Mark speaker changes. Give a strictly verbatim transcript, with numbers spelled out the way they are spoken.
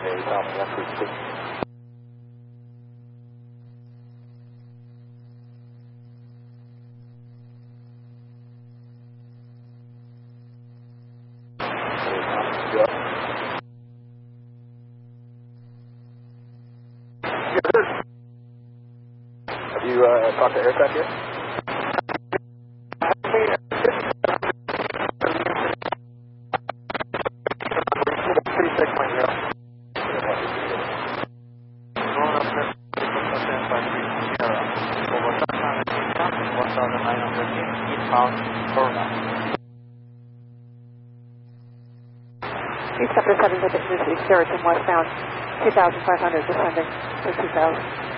Speaker 1: A Falcon one three six. Have you uh, talked to aircraft yet?
Speaker 2: East Sierra seven, Sheraton westbound, two thousand five hundred, descending for two thousand.